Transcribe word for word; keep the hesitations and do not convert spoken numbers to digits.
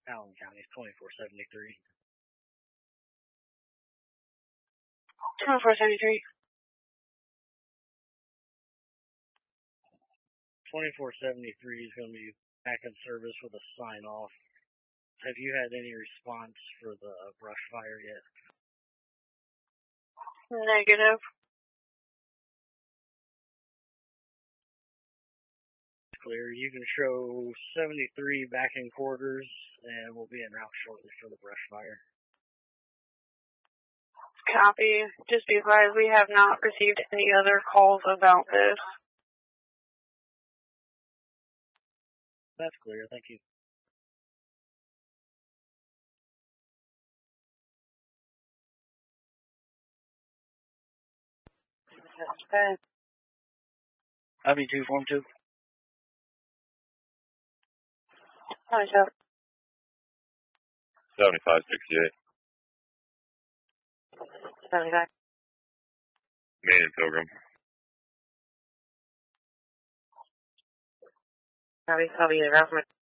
Allen County, twenty-four seventy-three. twenty-four seventy-three. twenty-four seventy-three is going to be back in service with a sign off. Have you had any response for the brush fire yet? Negative. Clear. You can show seventy-three back in quarters, and we'll be en route shortly for the brush fire. Copy. Just be advised, we have not received any other calls about this. That's clear. Thank you. Okay. I V two, form two. twenty-seven. seventy-five sixty-eight. seventy-five. Main and Pilgrim. Copy. I'll be in route.